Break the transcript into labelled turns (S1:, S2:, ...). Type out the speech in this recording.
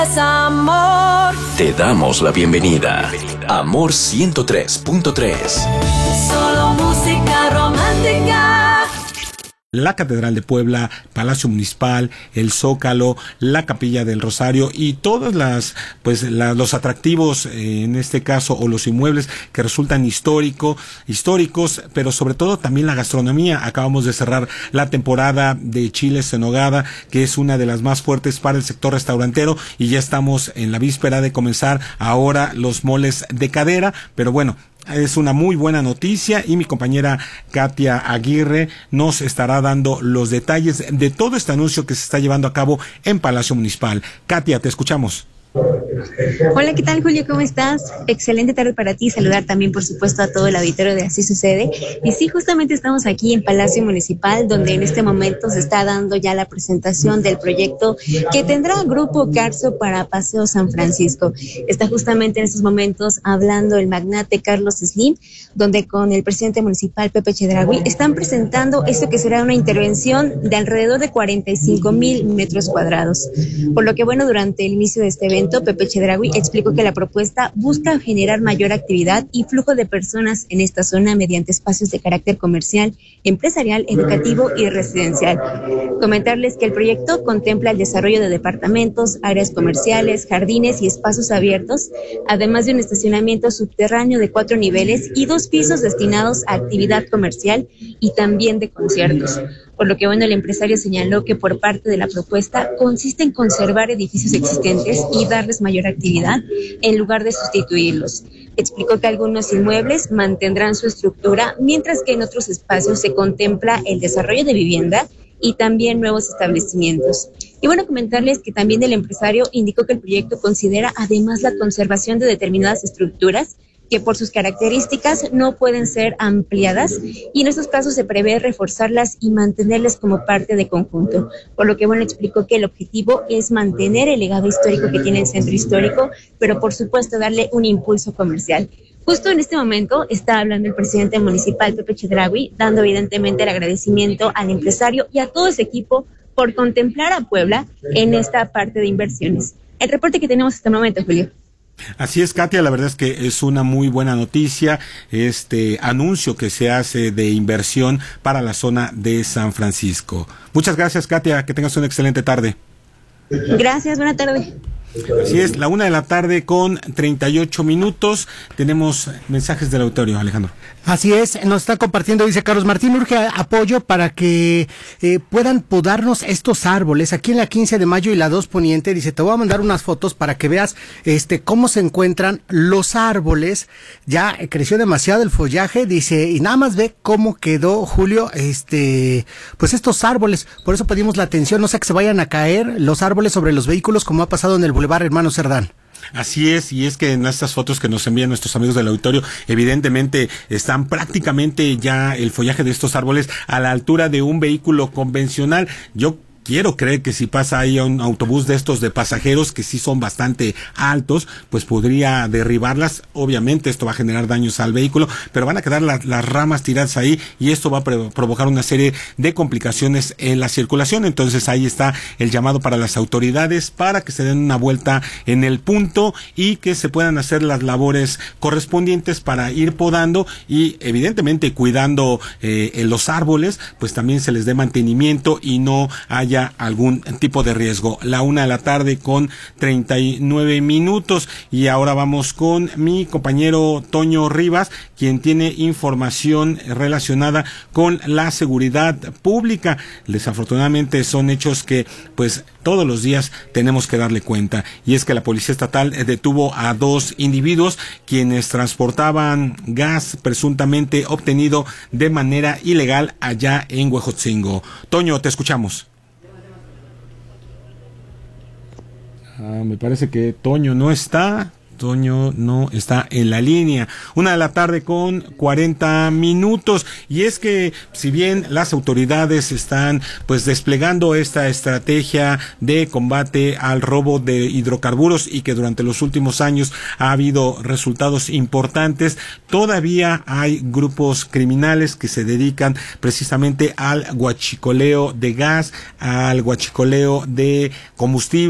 S1: Amor.
S2: Te damos la bienvenida. Amor 103.3.
S1: Solo música romántica.
S3: La Catedral de Puebla, Palacio Municipal, el Zócalo, la Capilla del Rosario y todos los atractivos, en este caso, o los inmuebles que resultan históricos, pero sobre todo también la gastronomía. Acabamos de cerrar la temporada de chiles en nogada, que es una de las más fuertes para el sector restaurantero, y ya estamos en la víspera de comenzar ahora los moles de cadera, pero bueno, es una muy buena noticia y mi compañera Katia Aguirre nos estará dando los detalles de todo este anuncio que se está llevando a cabo en Palacio Municipal. Katia, te escuchamos.
S4: Hola, ¿qué tal, Julio? ¿Cómo estás? Excelente tarde para ti. Saludar también, por supuesto, a todo el auditorio de Así Sucede. Y sí, justamente estamos aquí en Palacio Municipal, donde en este momento se está dando ya la presentación del proyecto que tendrá Grupo Carso para Paseo San Francisco. Está justamente en estos momentos hablando el magnate Carlos Slim, donde con el presidente municipal Pepe Chedraui están presentando esto que será una intervención de alrededor de 45,000 metros cuadrados. Por lo que, bueno, durante el inicio de este evento, Pepe Chedraui explicó que la propuesta busca generar mayor actividad y flujo de personas en esta zona mediante espacios de carácter comercial, empresarial, educativo y residencial. Comentarles que el proyecto contempla el desarrollo de departamentos, áreas comerciales, jardines y espacios abiertos, además de un estacionamiento subterráneo de 4 niveles y 2 pisos destinados a actividad comercial y también de conciertos. Por lo que, bueno, el empresario señaló que por parte de la propuesta consiste en conservar edificios existentes y darles mayor actividad en lugar de sustituirlos. Explicó que algunos inmuebles mantendrán su estructura, mientras que en otros espacios se contempla el desarrollo de vivienda y también nuevos establecimientos. Y bueno, comentarles que también el empresario indicó que el proyecto considera además la conservación de determinadas estructuras que por sus características no pueden ser ampliadas, y en estos casos se prevé reforzarlas y mantenerlas como parte de conjunto. Por lo que, bueno, explicó que el objetivo es mantener el legado histórico que tiene el centro histórico, pero por supuesto darle un impulso comercial. Justo en este momento está hablando el presidente municipal, Pepe Chedraui, dando evidentemente el agradecimiento al empresario y a todo su equipo por contemplar a Puebla en esta parte de inversiones. El reporte que tenemos hasta el momento, Julio.
S3: Así es, Katia, la verdad es que es una muy buena noticia este anuncio que se hace de inversión para la zona de San Francisco. Muchas gracias, Katia, que tengas una excelente tarde.
S4: Gracias, buena tarde.
S3: Así es, 1:00 con 38 minutos. Tenemos mensajes del auditorio, Alejandro.
S5: Así es, nos está compartiendo, dice Carlos Martín, urge apoyo para que puedan podarnos estos árboles. Aquí en la 15 de mayo y la 2 Poniente, dice, te voy a mandar unas fotos para que veas cómo se encuentran los árboles. Ya creció demasiado el follaje, dice, y nada más ve cómo quedó, Julio, pues estos árboles. Por eso pedimos la atención, no sea que se vayan a caer los árboles sobre los vehículos, como ha pasado en el Boulevard Hermano Cerdán.
S3: Así es, y es que en estas fotos que nos envían nuestros amigos del auditorio, evidentemente están prácticamente ya el follaje de estos árboles a la altura de un vehículo convencional. Yo quiero creer que si pasa ahí un autobús de estos de pasajeros, que sí son bastante altos, pues podría derribarlas. Obviamente esto va a generar daños al vehículo, pero van a quedar las ramas tiradas ahí, y esto va a provocar una serie de complicaciones en la circulación. Entonces ahí está el llamado para las autoridades para que se den una vuelta en el punto y que se puedan hacer las labores correspondientes para ir podando y evidentemente cuidando los árboles, pues también se les dé mantenimiento y no haya algún tipo de riesgo. 1:00 con 39 minutos, y ahora vamos con mi compañero Toño Rivas, quien tiene información relacionada con la seguridad pública. Desafortunadamente son hechos que pues todos los días tenemos que darle cuenta, y es que la Policía Estatal detuvo a 2 individuos quienes transportaban gas presuntamente obtenido de manera ilegal allá en Huejotzingo. Toño, te escuchamos. Me parece que Toño no está en la línea. 1:00 con 40 minutos, y es que si bien las autoridades están pues desplegando esta estrategia de combate al robo de hidrocarburos y que durante los últimos años ha habido resultados importantes, todavía hay grupos criminales que se dedican precisamente al huachicoleo de gas, al huachicoleo de combustible